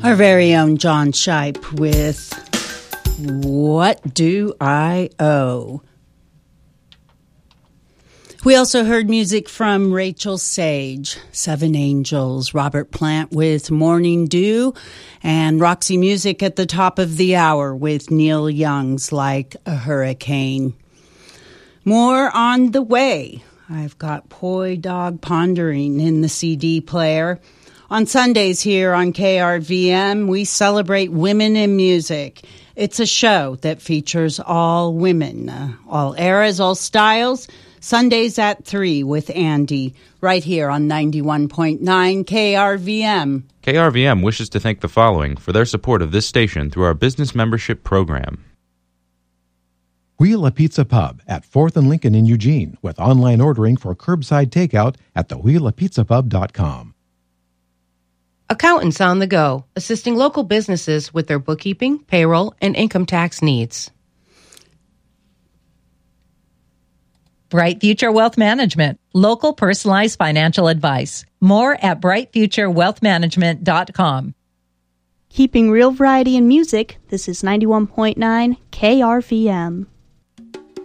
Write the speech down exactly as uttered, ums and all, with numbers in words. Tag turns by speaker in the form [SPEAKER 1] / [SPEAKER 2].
[SPEAKER 1] Our very own John Shipe with What Do I Owe? We also heard music from Rachel Sage, Seven Angels, Robert Plant with Morning Dew, and Roxy Music at the top of the hour with Neil Young's Like a Hurricane. More on the way. I've got Poi Dog Pondering in the C D player. On Sundays here on K R V M, we celebrate women in music. It's a show that features all women, uh, all eras, all styles. Sundays at three with Andy, right here on ninety-one point nine K R V M.
[SPEAKER 2] K R V M wishes to thank the following for their support of this station through our business membership program.
[SPEAKER 3] Wheel a Pizza Pub at fourth and Lincoln in Eugene with online ordering for curbside takeout at the wheel a pizza pub dot com.
[SPEAKER 4] Accountants on the Go, assisting local businesses with their bookkeeping, payroll, and income tax needs.
[SPEAKER 5] Bright Future Wealth Management, local personalized financial advice. More at bright future wealth management dot com.
[SPEAKER 6] Keeping real variety in music, this is ninety-one point nine K R V M.